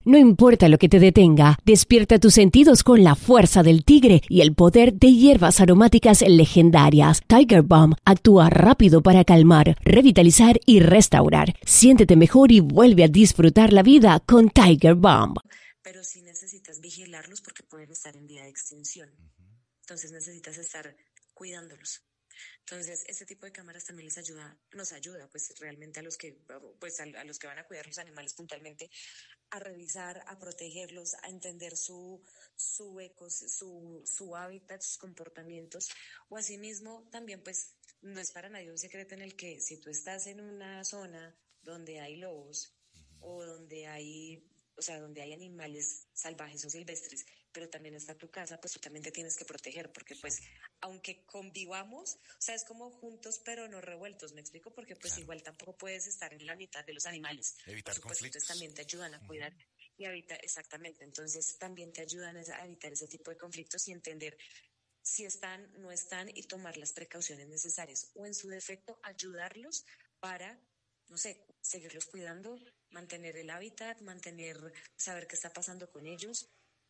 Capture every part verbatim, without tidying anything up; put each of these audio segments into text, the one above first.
No importa lo que te detenga, despierta tus sentidos con la fuerza del tigre y el poder de hierbas aromáticas legendarias. Tiger Balm actúa rápido para calmar, revitalizar y restaurar. Siéntete mejor y vuelve a disfrutar la vida con Tiger Balm. Pero sí necesitas vigilarlos porque pueden estar en vía de extinción. Entonces necesitas estar cuidándolos. Entonces, este tipo de cámaras también les ayuda, nos ayuda, pues realmente a los que, pues a, a los que van a cuidar los animales puntualmente, a revisar, a protegerlos, a entender su, su ecos, su, su hábitat, sus comportamientos, o asimismo también, pues, no es para nadie un secreto en el que si tú estás en una zona donde hay lobos o donde hay, o sea, donde hay animales salvajes o silvestres, pero también está tu casa, pues tú también te tienes que proteger, porque pues, aunque convivamos, o sea, es como juntos pero no revueltos, ¿me explico? Porque pues claro, igual tampoco puedes estar en la mitad de los animales. Evitar por supuesto, conflictos. Entonces también te ayudan a cuidar uh-huh. y a evitar, exactamente, entonces también te ayudan a evitar ese tipo de conflictos y entender si están, no están y tomar las precauciones necesarias, o en su defecto ayudarlos para, no sé, seguirlos cuidando, mantener el hábitat, mantener, saber qué está pasando con ellos.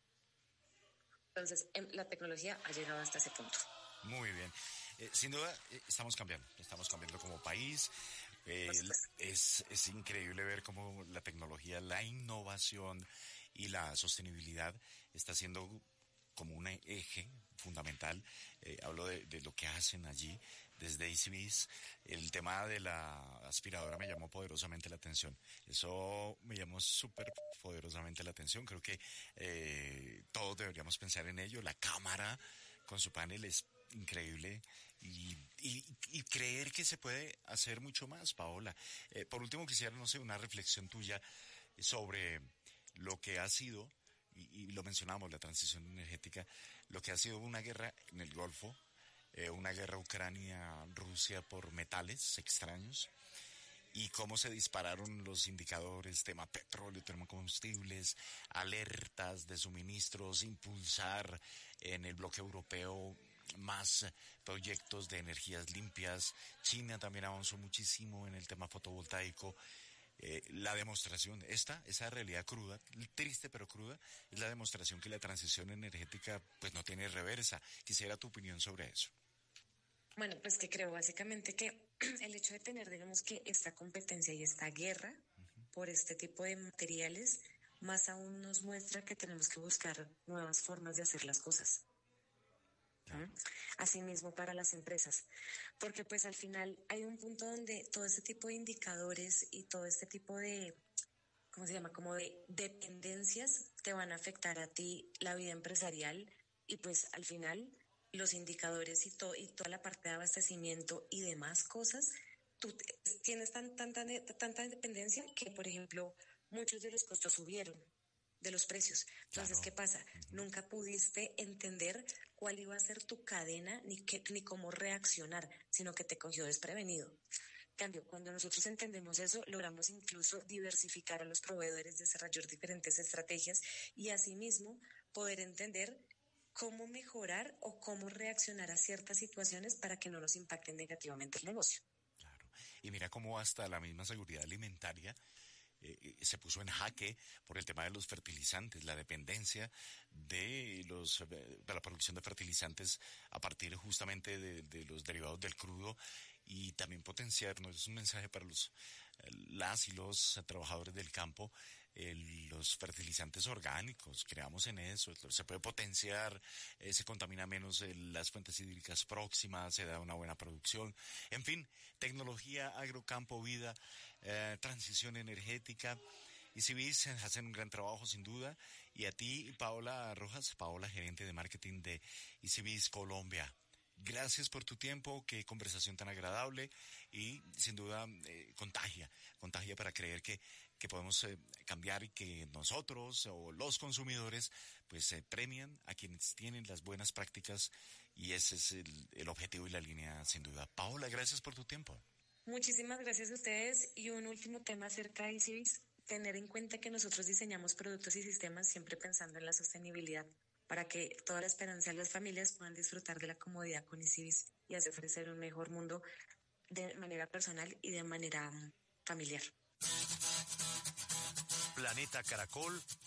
Entonces, la tecnología ha llegado hasta ese punto. Muy bien. Eh, sin duda, eh, estamos cambiando. Estamos cambiando como país. Eh, es, es increíble ver cómo la tecnología, la innovación y la sostenibilidad está siendo como un eje fundamental. Eh, hablo de, de lo que hacen allí desde E C Bs. El tema de la aspiradora me llamó poderosamente la atención. Eso me llamó súper poderosamente la atención. Creo que eh, todos deberíamos pensar en ello. La cámara con su panel es increíble y, y, y creer que se puede hacer mucho más, Paola. Eh, por último, quisiera, no sé, una reflexión tuya sobre lo que ha sido, y, y lo mencionamos, la transición energética, lo que ha sido una guerra en el Golfo, eh, una guerra Ucrania-Rusia por metales extraños, y cómo se dispararon los indicadores, tema petróleo, termocombustibles, alertas de suministros, impulsar en el bloque europeo más proyectos de energías limpias. China también avanzó muchísimo en el tema fotovoltaico. Eh, la demostración, esta, esa realidad cruda, triste pero cruda, es la demostración que la transición energética pues no tiene reversa. Quisiera tu opinión sobre eso. Bueno, pues que creo básicamente que el hecho de tener, digamos que esta competencia y esta guerra uh-huh. por este tipo de materiales, más aún nos muestra que tenemos que buscar nuevas formas de hacer las cosas. ¿Mm? Asimismo para las empresas, porque pues al final hay un punto donde todo este tipo de indicadores y todo este tipo de, ¿cómo se llama? Como de dependencias te van a afectar a ti la vida empresarial y pues al final los indicadores y, to- y toda la parte de abastecimiento y demás cosas, tú te- tienes tan, tan, tan, tanta dependencia que, por ejemplo, muchos de los costos subieron de los precios. Entonces, claro. ¿Qué pasa? Uh-huh. Nunca pudiste entender cuál iba a ser tu cadena ni, qué, ni cómo reaccionar, sino que te cogió desprevenido. En cambio, cuando nosotros entendemos eso, logramos incluso diversificar a los proveedores, desarrollar diferentes estrategias y asimismo poder entender cómo mejorar o cómo reaccionar a ciertas situaciones para que no nos impacten negativamente el negocio. Claro. Y mira cómo hasta la misma seguridad alimentaria eh, se puso en jaque por el tema de los fertilizantes, la dependencia de los de la producción de fertilizantes a partir justamente de, de los derivados del crudo, y también potenciarnos, es un mensaje para los las y los trabajadores del campo, eh, los fertilizantes orgánicos, creamos en eso, se puede potenciar, eh, se contamina menos eh, las fuentes hídricas próximas, se da una buena producción, en fin, tecnología, agrocampo, vida, eh, transición energética. E C Bs hacen un gran trabajo sin duda, y a ti, Paola Rojas, Paola, gerente de marketing de E C Bs Colombia, gracias por tu tiempo, qué conversación tan agradable, y sin duda eh, contagia, contagia para creer que, que podemos eh, cambiar y que nosotros o los consumidores pues eh, premian a quienes tienen las buenas prácticas, y ese es el, el objetivo y la línea sin duda. Paola, gracias por tu tiempo. Muchísimas gracias a ustedes, y un último tema acerca de E C Bs, tener en cuenta que nosotros diseñamos productos y sistemas siempre pensando en la sostenibilidad, para que toda la esperanza de las familias puedan disfrutar de la comodidad con E C Bs y así ofrecer un mejor mundo de manera personal y de manera familiar. Planeta Caracol